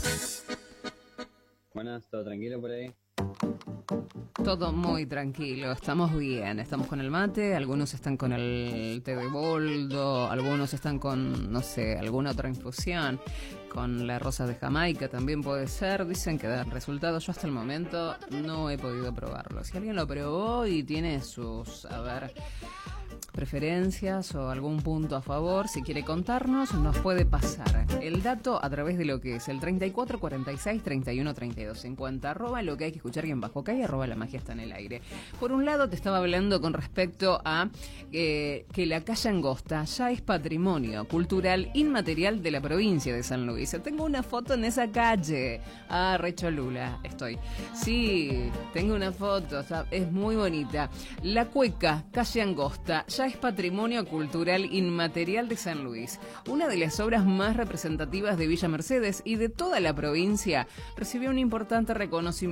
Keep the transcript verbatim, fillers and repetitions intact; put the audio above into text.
Buenas, ¿todo tranquilo por ahí? Todo muy tranquilo, estamos bien, estamos con el mate, algunos están con el té de boldo, algunos están con, no sé, alguna otra infusión, con la rosa de Jamaica también puede ser, dicen que dan resultados, yo hasta el momento no he podido probarlo. Si alguien lo probó y tiene sus, a ver, preferencias o algún punto a favor, si quiere contarnos, nos puede pasar el dato a través de lo que es el treinta y cuatro cuarenta y seis treinta y uno treinta y dos cincuenta, arroba lo que hay que escuchar bien bajo acá y arroba la magia está en el aire. Por un lado te estaba hablando con respecto a eh, que la calle Angosta ya es patrimonio cultural inmaterial de la provincia de San Luis. Tengo una foto en esa calle. Ah, re cholula estoy. Sí, tengo una foto, o sea, es muy bonita. La Cueca, calle Angosta, ya es patrimonio cultural inmaterial de San Luis. Una de las obras más representativas de Villa Mercedes y de toda la provincia recibió un importante reconocimiento